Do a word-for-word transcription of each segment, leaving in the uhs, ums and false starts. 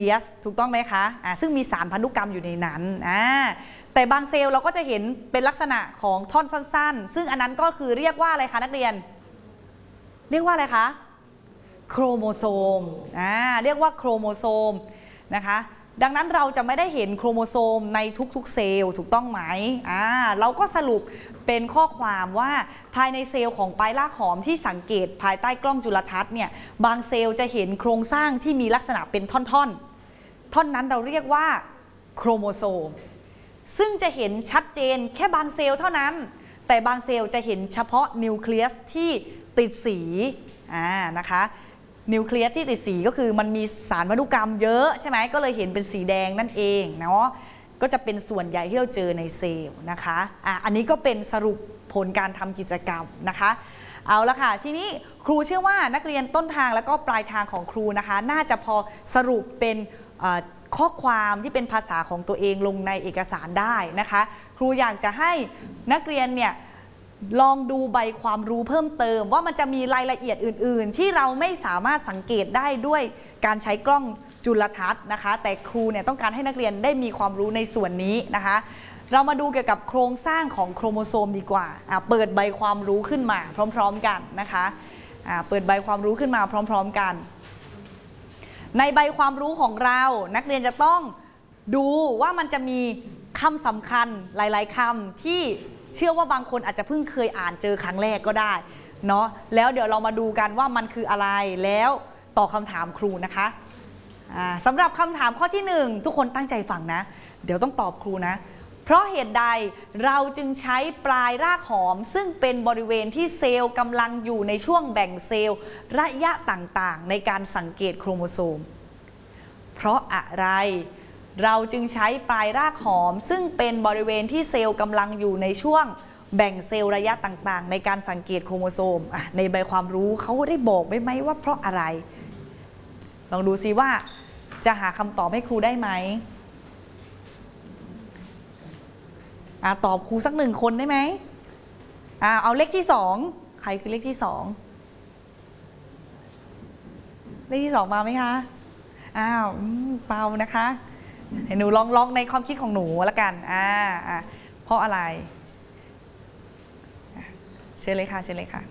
เอสถูกต้องไหมคะอ่าซึ่งมีสารพันธุกรรมอยู่ในนั้นอ่าแต่บางเซลล์เราก็จะเห็นเป็นลักษณะของท่อนสั้นๆซึ่งอันนั้นก็คือเรียกว่าอะไรคะนักเรียนเรียกว่าอะไรคะโครโมโซมอ่าเรียกว่าโครโมโซมนะคะดังนั้นเราจะไม่ได้เห็นโครโมโซมในทุกๆเซลล์ถูกต้องไหมอ่าเราก็สรุปเป็นข้อความว่าภายในเซลล์ของปลายรากหอมที่สังเกตภายใต้กล้องจุลทรรศน์เนี่ยบางเซลล์จะเห็นโครงสร้างที่มีลักษณะเป็นท่อนๆท่อนนั้นเราเรียกว่าโครโมโซมซึ่งจะเห็นชัดเจนแค่บางเซลล์เท่านั้นแต่บางเซลล์จะเห็นเฉพาะนิวเคลียสที่ติดสีอ่านะคะนิวเคลียสที่ติดสีก็คือมันมีสารพันธุกรรมเยอะใช่ไหมก็เลยเห็นเป็นสีแดงนั่นเองเนาะก็จะเป็นส่วนใหญ่ที่เราเจอในเซลล์นะคะอ่ะอันนี้ก็เป็นสรุปผลการทำกิจกรรมนะคะเอาละค่ะทีนี้ครูเชื่อว่านักเรียนต้นทางแล้วก็ปลายทางของครูนะคะน่าจะพอสรุปเป็นข้อความที่เป็นภาษาของตัวเองลงในเอกสารได้นะคะครูอยากจะให้นักเรียนเนี่ยลองดูใบความรู้เพิ่มเติมว่ามันจะมีรายละเอียดอื่นๆที่เราไม่สามารถสังเกตได้ด้วยการใช้กล้องจุลทรรศน์นะคะแต่ครูเนี่ยต้องการให้นักเรียนได้มีความรู้ในส่วนนี้นะคะเรามาดูเกี่ยวกับโครงสร้างของโครโมโซมดีกว่าเปิดใบความรู้ขึ้นมาพร้อมๆกันนะคะเปิดใบความรู้ขึ้นมาพร้อมๆกันในใบความรู้ของเรานักเรียนจะต้องดูว่ามันจะมีคำสำคัญหลายๆคำที่เชื่อว่าบางคนอาจจะเพิ่งเคยอ่านเจอครั้งแรกก็ได้เนาะแล้วเดี๋ยวเรามาดูกันว่ามันคืออะไรแล้วตอบคำถามครูนะคะสำหรับคำถามข้อที่หนึ่งทุกคนตั้งใจฟังนะเดี๋ยวต้องตอบครูนะเพราะเหตุใดเราจึงใช้ปลายรากหอมซึ่งเป็นบริเวณที่เซลล์กำลังอยู่ในช่วงแบ่งเซลล์ระยะต่างๆในการสังเกตโครโมโซมเพราะอะไรเราจึงใช้ปลายรากหอมซึ่งเป็นบริเวณที่เซลล์กำลังอยู่ในช่วงแบ่งเซลล์ระยะต่างๆในการสังเกตโครโมโซมในใบความรู้เขาได้บอกไหมว่าเพราะอะไรลองดูซิว่าจะหาคำตอบให้ครูได้ไหมตอบครูสักหนึ่งคนได้ไหมเอาเลขที่สองใครคือเลขที่สองเลขที่สองมาไหมคะอ้าวเปล่านะคะให้หนูลองลองในความคิดของหนูละกันอ่าอ่าเพราะอะไรเชิญเลยค่ะเชิญเลยค่ะ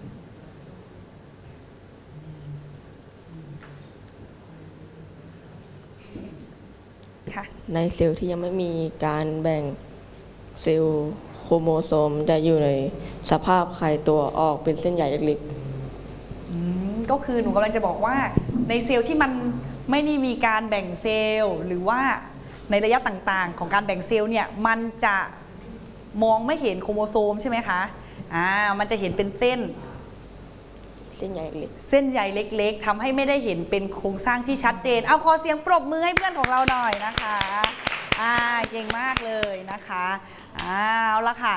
ค่ะในเซลล์ที่ยังไม่มีการแบ่งเซลล์โครโมโซมจะอยู่ในสภาพไข่ตัวออกเป็นเส้นใยเล็กๆก็คือหนูกำลังจะบอกว่าในเซลล์ที่มันไม่ได้มีการแบ่งเซลล์หรือว่าในระยะต่างๆของการแบ่งเซลล์เนี่ยมันจะมองไม่เห็นโครโมโซมใช่ไหมคะอ่ามันจะเห็นเป็นเส้นเส้นใยเล็กเส้นใยเล็กๆทำให้ไม่ได้เห็นเป็นโครงสร้างที่ชัดเจนเอาขอเสียงปรบมือให้เพื่อนของเราหน่อยนะคะอ่าเก่งมากเลยนะคะเอาละค่ะ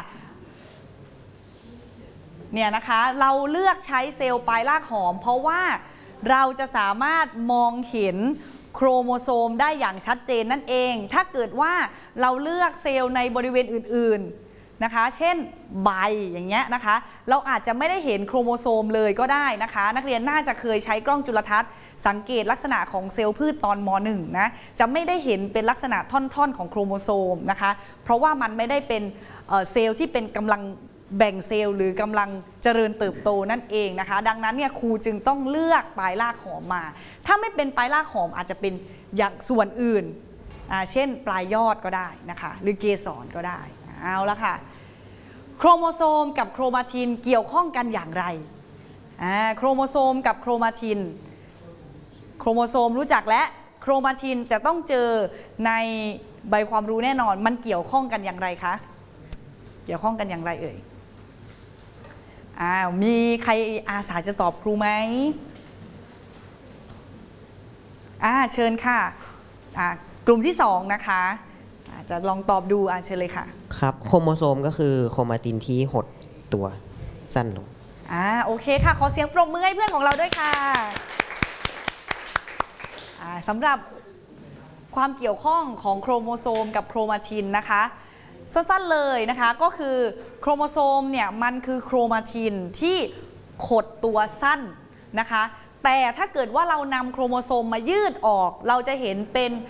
เนี่ยนะคะเราเลือกใช้เซลล์ปลายรากหอมเพราะว่าเราจะสามารถมองเห็นโครโมโซมได้อย่างชัดเจนนั่นเองถ้าเกิดว่าเราเลือกเซลล์ในบริเวณอื่นๆนะคะเช่นใบอย่างเงี้ยนะคะเราอาจจะไม่ได้เห็นโครโมโซมเลยก็ได้นะคะนักเรียนน่าจะเคยใช้กล้องจุลทรรศน์สังเกตลักษณะของเซลล์พืชตอนม.หนึ่ง นะจะไม่ได้เห็นเป็นลักษณะท่อนๆของโครโมโซมนะคะเพราะว่ามันไม่ได้เป็นเซลล์ที่เป็นกำลังแบ่งเซลล์หรือกำลังเจริญเติบโตนั่นเองนะคะดังนั้นเนี่ยครูจึงต้องเลือกปลายรากหอมมาถ้าไม่เป็นปลายรากหอมอาจจะเป็นอย่างส่วนอื่นเช่นปลายยอดก็ได้นะคะหรือเกสรก็ได้เอาละค่ะโครโมโซมกับโครมาตินเกี่ยวข้องกันอย่างไรโครโมโซมกับโครมาตินโครโมโซมรู้จักและโครมาตินจะต้องเจอในใบความรู้แน่นอนมันเกี่ยวข้องกันอย่างไรคะเกี่ยวข้องกันอย่างไรเอ่ยอ้าวมีใครอาสาจะตอบครูไหมอ่าเชิญค่ะอ่ากลุ่มที่สองนะคะอาจจะลองตอบดูอ่าเชิญเลยค่ะครับโครโมโซมก็คือโครมาตินที่หดตัวสั้นลงอ่าโอเคค่ะขอเสียงปรบมือให้เพื่อนของเราด้วยค่ะอ่าสำหรับความเกี่ยวข้องของโครโมโซมกับโครมาตินนะคะสั้นๆเลยนะคะก็คือโครโมโซมเนี่ยมันคือโครมาตินที่ขดตัวสั้นนะคะแต่ถ้าเกิดว่าเรานำโครโมโซมมายืดออกเราจะเห็นเป็น